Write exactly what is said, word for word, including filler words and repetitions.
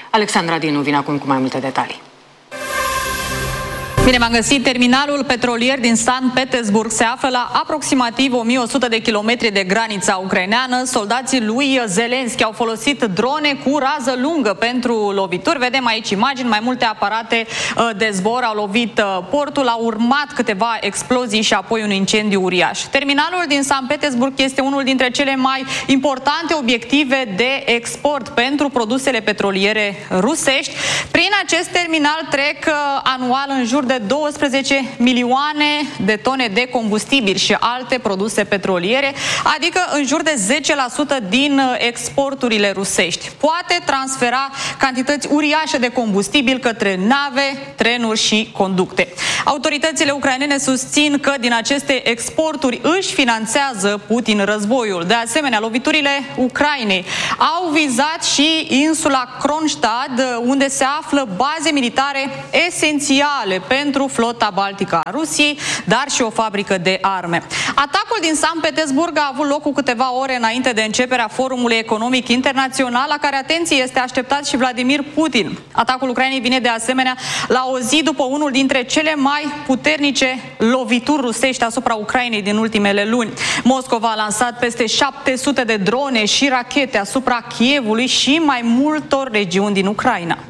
Alexandra Dinu vine acum cu mai multe detalii. Bine v-am găsit! Terminalul petrolier din Sankt Petersburg se află la aproximativ o mie o sută de kilometri de granița ucraineană. Soldații lui Zelenski au folosit drone cu rază lungă pentru lovituri. Vedem aici imagini, mai multe aparate de zbor au lovit portul, au urmat câteva explozii și apoi un incendiu uriaș. Terminalul din Sankt Petersburg este unul dintre cele mai importante obiective de export pentru produsele petroliere rusești. Prin acest terminal trec anual în jur de douăsprezece milioane de tone de combustibil și alte produse petroliere, adică în jur de zece la sută din exporturile rusești. Poate transfera cantități uriașe de combustibil către nave, trenuri și conducte. Autoritățile ucrainene susțin că din aceste exporturi își finanțează Putin războiul. De asemenea, loviturile Ucrainei au vizat și insula Kronstadt, unde se află baze militare esențiale pentru flota baltică a Rusiei, dar și o fabrică de arme. Atacul din Sankt Petersburg a avut loc cu câteva ore înainte de începerea Forumului Economic Internațional, la care, atenție, este așteptat și Vladimir Putin. Atacul Ucrainei vine de asemenea la o zi după unul dintre cele mai puternice lovituri rusești asupra Ucrainei din ultimele luni. Moscova a lansat peste șapte sute de drone și rachete asupra Kievului și mai multor regiuni din Ucraina.